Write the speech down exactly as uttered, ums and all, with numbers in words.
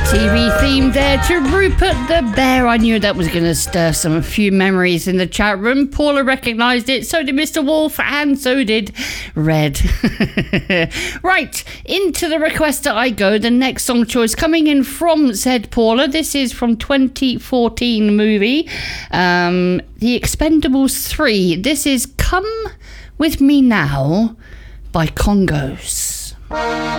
T V theme there to Rupert the Bear. I knew that was going to stir some a few memories in the chat room. Paula recognised it, so did Mister Wolf, and so did Red. Right, into the requester I go. The next song choice coming in from said Paula. This is from twenty fourteen movie, um, The Expendables three. This is Come With Me Now by Congos.